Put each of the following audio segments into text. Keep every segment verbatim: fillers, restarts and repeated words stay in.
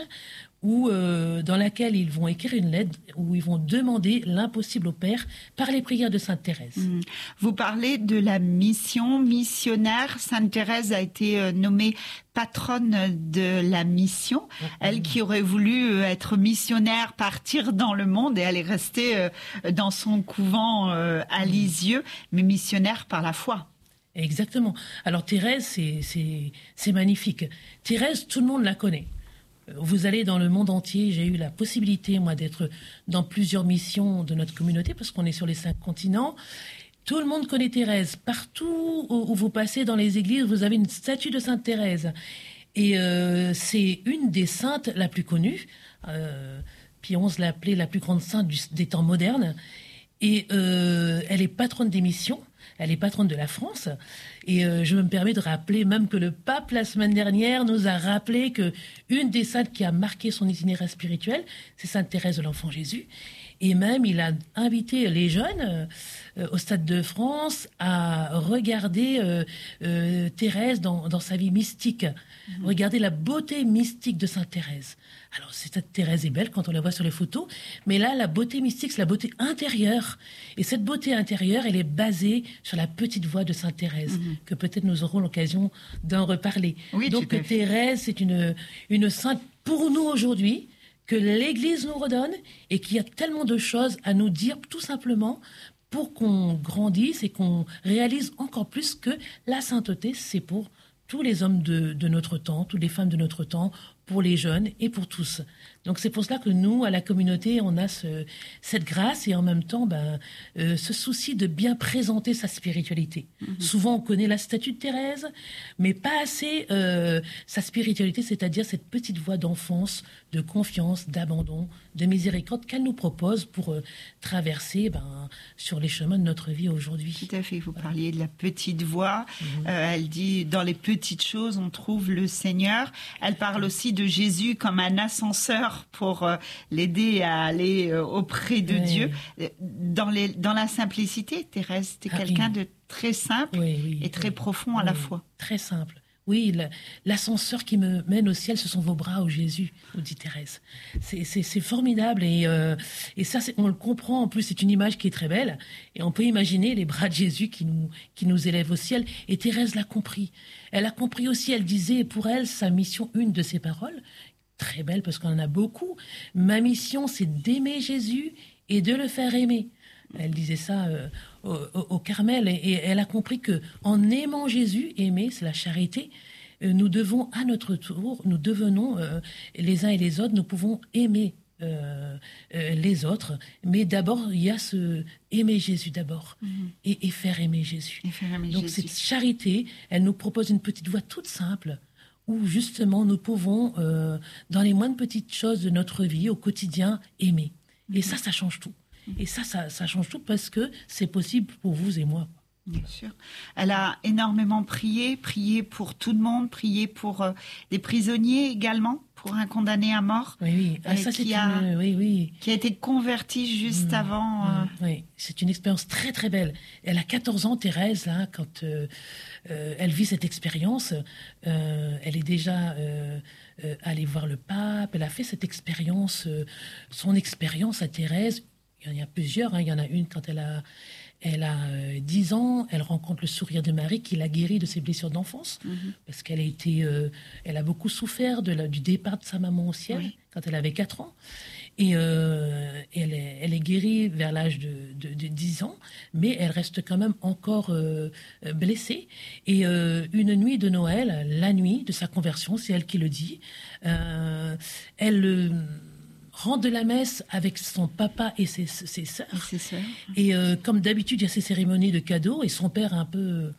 où, euh, dans laquelle ils vont écrire une lettre où ils vont demander l'impossible au Père par les prières de Sainte Thérèse. Mmh. Vous parlez de la mission missionnaire. Sainte Thérèse a été nommée patronne de la mission. Mmh. Elle qui aurait voulu être missionnaire, partir dans le monde, et elle est restée dans son couvent à Lisieux, mais missionnaire par la foi. Exactement. Alors Thérèse, c'est, c'est, c'est magnifique. Thérèse, tout le monde la connaît. Vous allez dans le monde entier, j'ai eu la possibilité, moi, d'être dans plusieurs missions de notre communauté, parce qu'on est sur les cinq continents. Tout le monde connaît Thérèse. Partout où vous passez dans les églises, vous avez une statue de Sainte Thérèse. Et euh, c'est une des saintes la plus connue. Euh, Pie onze l'a appelée la plus grande sainte du, des temps modernes. Et euh, elle est patronne des missions. Elle est patronne de la France. Et euh, je me permets de rappeler même que le pape, la semaine dernière, nous a rappelé qu'une des saintes qui a marqué son itinéraire spirituel, c'est Sainte Thérèse de l'Enfant Jésus. Et même, il a invité les jeunes euh, au Stade de France à regarder euh, euh, Thérèse dans, dans sa vie mystique. Mmh. Regarder la beauté mystique de Sainte Thérèse. Alors, cette Thérèse est belle quand on la voit sur les photos, mais là, la beauté mystique, c'est la beauté intérieure. Et cette beauté intérieure, elle est basée sur la petite voix de Sainte Thérèse, mmh. que peut-être nous aurons l'occasion d'en reparler. Oui, donc, Thérèse, c'est une, une sainte pour nous aujourd'hui, que l'Église nous redonne, et qu'il y a tellement de choses à nous dire, tout simplement, pour qu'on grandisse et qu'on réalise encore plus que la sainteté, c'est pour tous les hommes de, de notre temps, toutes les femmes de notre temps, pour les jeunes et pour tous. Donc c'est pour cela que nous, à la communauté, on a ce, cette grâce et en même temps ben, euh, ce souci de bien présenter sa spiritualité. Mm-hmm. Souvent, on connaît la statue de Thérèse, mais pas assez euh, sa spiritualité, c'est-à-dire cette petite voix d'enfance, de confiance, d'abandon, de miséricorde qu'elle nous propose pour euh, traverser ben, sur les chemins de notre vie aujourd'hui. Tout à fait, vous voilà. Parliez de la petite voix. Mm-hmm. Euh, elle dit, dans les petites choses, on trouve le Seigneur. Elle parle aussi de Jésus comme un ascenseur pour euh, l'aider à aller euh, auprès de oui. Dieu. Dans, les, dans la simplicité, Thérèse, c'était ah, quelqu'un oui. de très simple oui, oui, et très oui. profond à oui. la fois. Très simple. Oui, le, l'ascenseur qui me mène au ciel, ce sont vos bras, ô Jésus, nous dit Thérèse. C'est, c'est, c'est formidable et, euh, et ça, c'est, on le comprend. En plus, c'est une image qui est très belle et on peut imaginer les bras de Jésus qui nous, qui nous élèvent au ciel. Et Thérèse l'a compris. Elle a compris aussi, elle disait pour elle, sa mission, une de ses paroles, très belle parce qu'on en a beaucoup. Ma mission, c'est d'aimer Jésus et de le faire aimer. Elle disait ça euh, au, au, au Carmel et, et elle a compris que en aimant Jésus, aimer, c'est la charité. Euh, nous devons à notre tour, nous devenons euh, les uns et les autres, nous pouvons aimer euh, euh, les autres, mais d'abord il y a ce aimer Jésus d'abord mm-hmm. et, et faire aimer Jésus. Et faire aimer Donc Jésus. Cette charité, elle nous propose une petite voie toute simple où justement nous pouvons, euh, dans les moindres petites choses de notre vie au quotidien, aimer. Mm-hmm. Et ça, ça change tout. Et ça, ça, ça change tout parce que c'est possible pour vous et moi. Bien sûr. Elle a énormément prié, prié pour tout le monde, prié pour euh, des prisonniers également, pour un condamné à mort. Oui, oui. Ah, ça, qui, c'est a, une, oui, oui. qui a été converti juste mmh, avant. Euh... Mmh, oui, c'est une expérience très, très belle. Elle a quatorze ans, Thérèse, là, quand euh, euh, elle vit cette expérience. Euh, elle est déjà euh, euh, allée voir le pape. Elle a fait cette expérience, euh, son expérience à Thérèse. Il y en a plusieurs. Hein. Il y en a une quand elle a, elle a euh, dix ans. Elle rencontre le sourire de Marie qui l'a guérie de ses blessures d'enfance. Mm-hmm. Parce qu'elle a été, euh, elle a beaucoup souffert de la, du départ de sa maman au ciel oui. quand elle avait quatre ans. Et, euh, et elle, est, elle est guérie vers l'âge de, de, de dix ans. Mais elle reste quand même encore euh, blessée. Et euh, une nuit de Noël, la nuit de sa conversion, c'est elle qui le dit, euh, elle... Euh, rentre de la messe avec son papa et ses, ses sœurs. Et, ses sœurs. et euh, comme d'habitude, il y a ces cérémonies de cadeaux et son père un peu,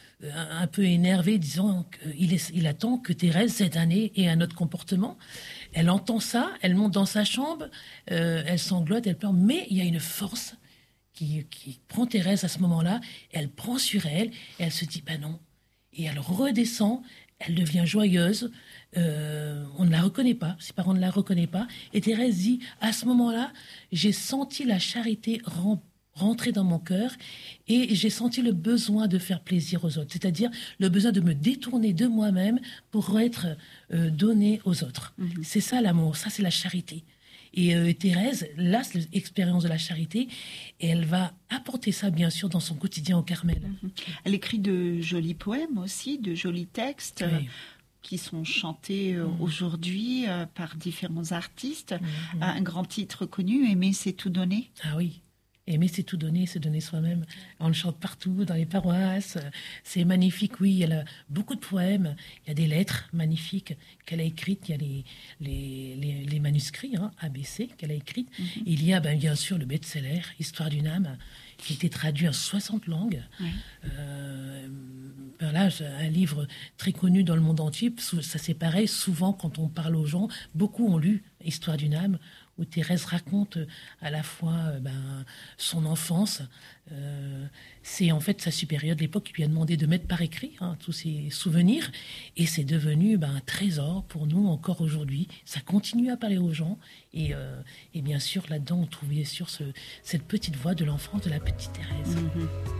un peu énervé, disant qu'il est, il attend que Thérèse, cette année, ait un autre comportement. Elle entend ça, elle monte dans sa chambre, euh, elle sanglote, elle pleure, mais il y a une force qui, qui prend Thérèse à ce moment-là, elle prend sur elle, et elle se dit, ben non. Et elle redescend, elle devient joyeuse, euh, on ne la reconnaît pas, ses parents ne la reconnaissent pas. Et Thérèse dit, à ce moment-là, j'ai senti la charité rem- rentré dans mon cœur et j'ai senti le besoin de faire plaisir aux autres, c'est-à-dire le besoin de me détourner de moi-même pour être euh, donné aux autres. Mm-hmm. C'est ça l'amour, ça c'est la charité. Et euh, Thérèse, là, c'est l'expérience de la charité, et elle va apporter ça, bien sûr, dans son quotidien au Carmel. Mm-hmm. Elle écrit de jolis poèmes aussi, de jolis textes. Oui. euh, qui sont chantés euh, mmh. aujourd'hui euh, par différents artistes. Mmh. Un grand titre connu, « Aimer, c'est tout donner ». Ah oui. Aimer, c'est tout donner, c'est donner soi-même. On le chante partout, dans les paroisses. C'est magnifique, oui. Elle a beaucoup de poèmes. Il y a des lettres magnifiques qu'elle a écrites. Il y a les, les, les, les manuscrits, hein, A B C, qu'elle a écrites. Mm-hmm. Il y a ben, bien sûr le best-seller, Histoire d'une âme, qui a été traduit en soixante langues. Oui. Euh, ben là, un livre très connu dans le monde entier. Ça, c'est pareil. Souvent, quand on parle aux gens, beaucoup ont lu Histoire d'une âme, où Thérèse raconte à la fois ben, son enfance. Euh, c'est en fait sa supérieure de l'époque qui lui a demandé de mettre par écrit hein, tous ses souvenirs. Et c'est devenu ben, un trésor pour nous encore aujourd'hui. Ça continue à parler aux gens. Et, euh, et bien sûr, là-dedans, on trouve bien sûr ce, cette petite voix de l'enfance de la petite Thérèse. Mmh.